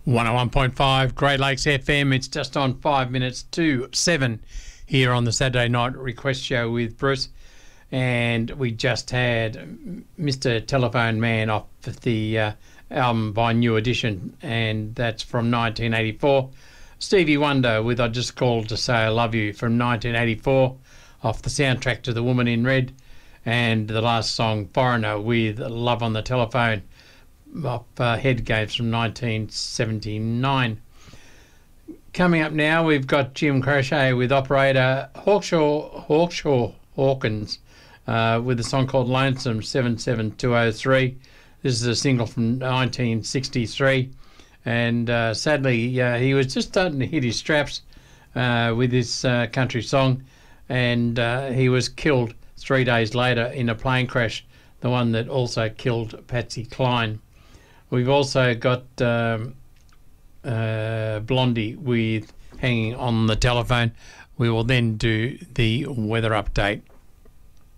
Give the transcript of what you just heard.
101.5 Great Lakes FM. It's just on 5 minutes to 7 here on the Saturday Night Request Show with Bruce. And we just had Mr. Telephone Man off the album by New Edition, and that's from 1984. Stevie Wonder with I Just Called to Say I Love You from 1984 off the soundtrack to The Woman in Red. And the last song, Foreigner, with Love on the Telephone off Head Games from 1979. Coming up now, we've got Jim Crochet with operator Hawkshaw Hawkins with a song called Lonesome 77203. This is a single from 1963, and sadly he was just starting to hit his straps with this country song, and he was killed 3 days later in a plane crash, the one that also killed Patsy Cline. We've also got Blondie with Hanging on the Telephone. We will then do the weather update.